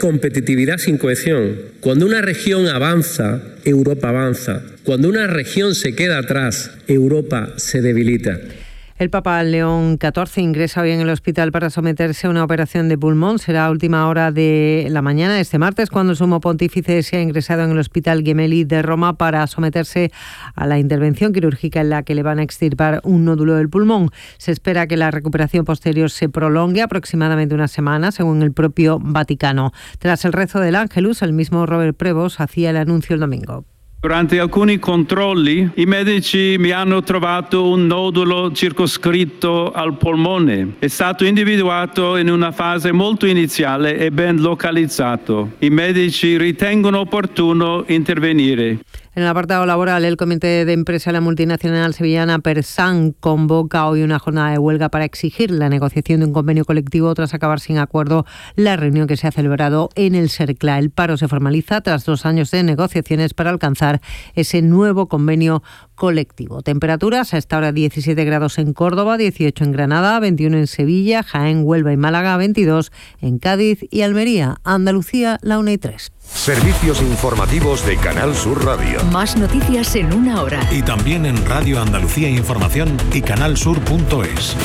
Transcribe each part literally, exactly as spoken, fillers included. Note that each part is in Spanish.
competitividad sin cohesión. Cuando una región avanza, Europa avanza. Cuando una región se queda atrás, Europa se debilita. El Papa León catorce ingresa hoy en el hospital para someterse a una operación de pulmón. Será a última hora de la mañana, este martes, cuando el sumo pontífice se ha ingresado en el Hospital Gemelli de Roma para someterse a la intervención quirúrgica en la que le van a extirpar un nódulo del pulmón. Se espera que la recuperación posterior se prolongue aproximadamente una semana, según el propio Vaticano. Tras el rezo del Ángelus, el mismo Robert Prevost hacía el anuncio el domingo. Durante alcuni controlli i medici mi hanno trovato un nodulo circoscritto al polmone. È stato individuato in una fase molto iniziale e ben localizzato. I medici ritengono opportuno intervenire. En el apartado laboral, el Comité de Empresa de la multinacional sevillana Persan convoca hoy una jornada de huelga para exigir la negociación de un convenio colectivo tras acabar sin acuerdo la reunión que se ha celebrado en el Cercla. El paro se formaliza tras dos años de negociaciones para alcanzar ese nuevo convenio colectivo. Temperaturas a esta hora diecisiete grados en Córdoba, dieciocho en Granada, veintiuno en Sevilla, Jaén, Huelva y Málaga, veintidós en Cádiz y Almería. Andalucía, la una y tres. Servicios informativos de Canal Sur Radio. Más noticias en una hora. Y también en Radio Andalucía Información y canal sur punto es.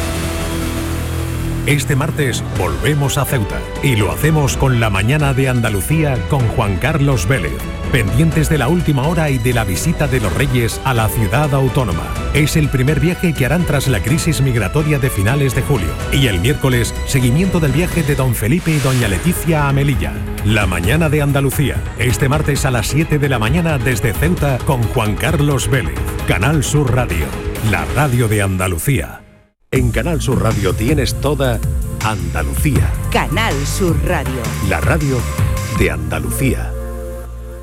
Este martes volvemos a Ceuta y lo hacemos con la mañana de Andalucía con Juan Carlos Vélez. Pendientes de la última hora y de la visita de los Reyes a la ciudad autónoma. Es el primer viaje que harán tras la crisis migratoria de finales de julio. Y el miércoles, seguimiento del viaje de don Felipe y doña Leticia a Melilla. La mañana de Andalucía. Este martes a las siete de la mañana desde Ceuta con Juan Carlos Vélez. Canal Sur Radio. La radio de Andalucía. En Canal Sur Radio tienes toda Andalucía. Canal Sur Radio. La radio de Andalucía.